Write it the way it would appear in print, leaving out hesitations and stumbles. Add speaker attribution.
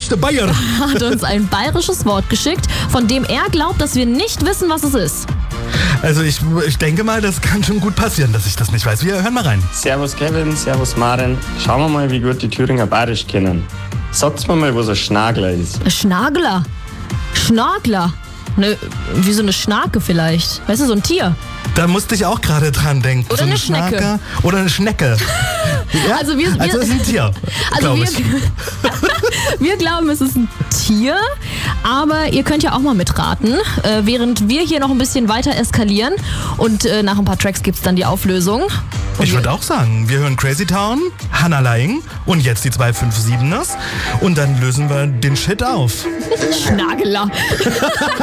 Speaker 1: der Bayer.
Speaker 2: Hat uns ein bayerisches Wort geschickt, von dem er glaubt, dass wir nicht wissen, was es ist.
Speaker 1: Also ich denke mal, das kann schon gut passieren, dass ich das nicht weiß. Wir hören mal rein.
Speaker 3: Servus Kevin, servus Maren. Schauen wir mal, wie gut die Thüringer Bayerisch kennen. Sagt's mir mal, was ein Schnagler ist.
Speaker 2: Schnagler? Schnorgler? Ne, wie so eine Schnake vielleicht. Weißt du, so ein Tier.
Speaker 1: Da musste ich auch gerade dran denken.
Speaker 2: Oder
Speaker 1: so
Speaker 2: eine Schnecke.
Speaker 1: Schnaker oder eine Schnecke. Ja?
Speaker 2: Also wir
Speaker 1: es ist ein Tier,
Speaker 2: Also
Speaker 1: glaube
Speaker 2: wir,
Speaker 1: ich.
Speaker 2: wir glauben, es ist ein Tier, aber ihr könnt ja auch mal mitraten, während wir hier noch ein bisschen weiter eskalieren und nach ein paar Tracks gibt's dann die Auflösung. Und
Speaker 1: Ich würde auch sagen, wir hören Crazy Town, Hannah Lying und jetzt die 257ers und dann lösen wir den Shit auf.
Speaker 2: Schnageler.